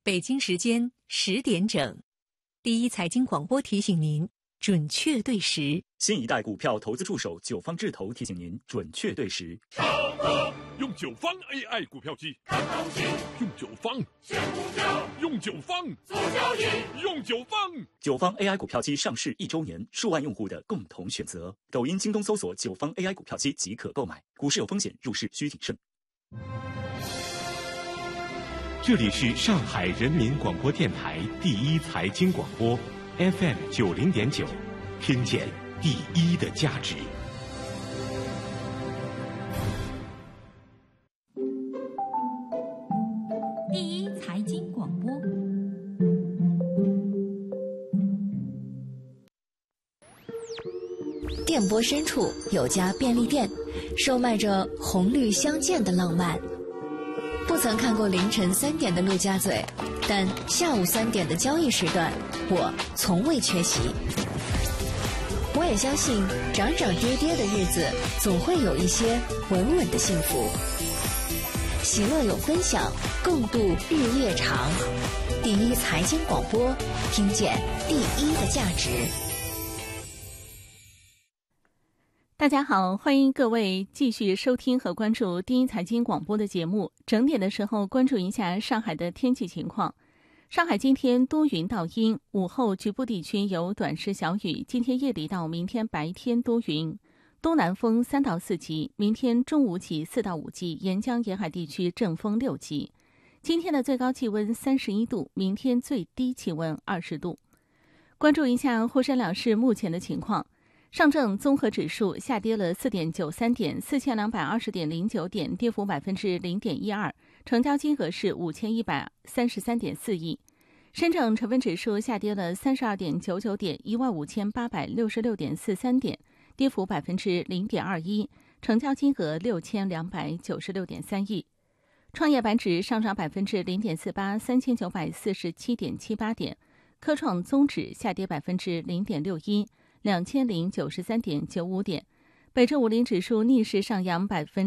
北京时间10点整，第一财经广播提醒您准确对时。 新一代股票投资助手九方智投提醒您准确对时。 上课用九方 AI 股票机看行情，用九方选股票，用九方做交易，用九方。 九方 AI 股票机上市1周年，数万用户的共同选择。抖音、京东搜索九方 AI 股票机即可购买。股市有风险，入市需谨慎。 这里是上海人民广播电台第一财经广播 FM 90.9，听见第一的价值。 第一财经广播， 电波深处有家便利店，售卖着红绿相间的浪漫。不曾看过凌晨3点的陆家嘴，但下午3点的交易时段，我从未缺席。我也相信，涨涨跌跌的日子，总会有一些稳稳的幸福。喜乐有分享，共度日夜长。第一财经广播，听见第一的价值。 大家好，欢迎各位继续收听和关注第一财经广播的节目。整点的时候关注一下上海的天气情况。上海今天多云到阴，午后局部地区有短时小雨，今天夜里到明天白天多云，东南风3到4级，明天中午起4到5级，沿江沿海地区阵风6级。今天的最高气温31度，明天最低气温20度。关注一下沪深两市目前的情况。上证综合指数下跌了4.93点，4220.09点，跌幅0.12%，成交金额是5133.4亿。深证成分指数下跌了32.99点，15866.43点，跌幅0.21%，成交金额6296.3亿。创业板指上涨0.48%，3947.78点。科创综指下跌0.61%，2093.95点。北证50指数逆势上扬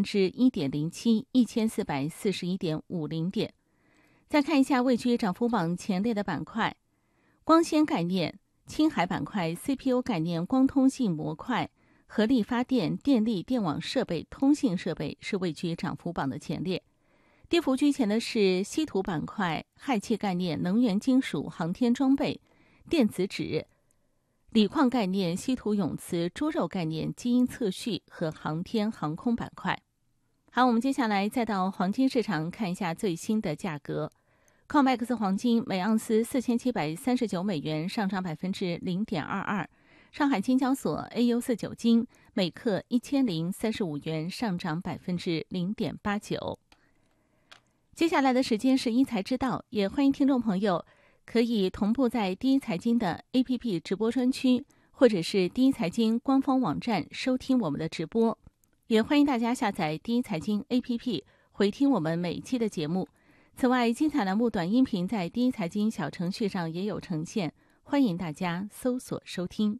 1.07%，1441.50点。再看一下位居涨幅榜前列的板块，光纤概念、青海板块、CPU 概念、光通信模块、合力发电、电力电网设备、通信设备是位居涨幅榜的前列。跌幅居前的是稀土板块、氦气概念、能源金属、航天装备、电子纸、锂矿概念、稀土永磁、猪肉概念、基因测序和航天航空板块。好，我们接下来再到黄金市场看一下最新的价格。COMEX 黄金每盎司4739美元，上涨0.22%。上海金交所 AU49 金每克1035元，上涨0.89%。接下来的时间是一财知道，也欢迎听众朋友可以同步在第一财经的 APP 直播专区，或者是第一财经官方网站收听我们的直播。也欢迎大家下载第一财经 APP 回听我们每一期的节目。此外，精彩栏目短音频在第一财经小程序上也有呈现，欢迎大家搜索收听。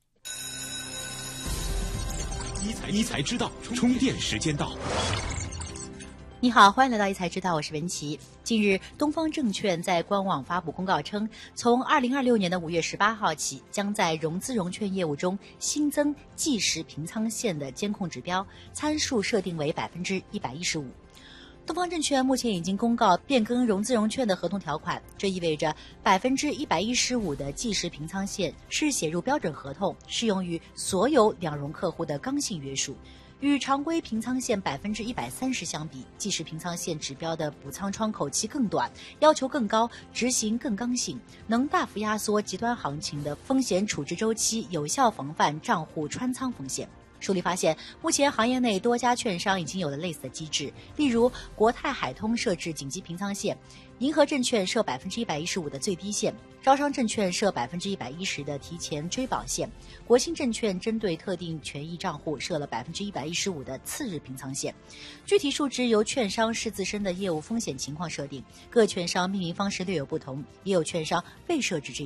一财知道，充电时间到。 你好，欢迎来到一财知道，我是文琪。近日，东方证券在官网发布公告称，从2026年的5月18号起，将在融资融券业务中新增即时平仓线的监控指标，参数设定为115%。东方证券目前已经公告变更融资融券的合同条款，这意味着115%的即时平仓线是写入标准合同，适用于所有两融客户的刚性约束。与常规平仓线130%相比，即时平仓线指标的补仓窗口期更短，要求更高，执行更刚性，能大幅压缩极端行情的风险处置周期，有效防范账户穿仓风险。梳理发现，目前行业内多家券商已经有了类似的机制，例如国泰海通设置紧急平仓线，银河证券设115%的最低线，招商证券设110%的提前追绑线，国信证券针对特定权益账户设了115%的次日平仓线。具体数值由券商视自身的业务风险情况设定，各券商命名方式略有不同，也有券商未设置这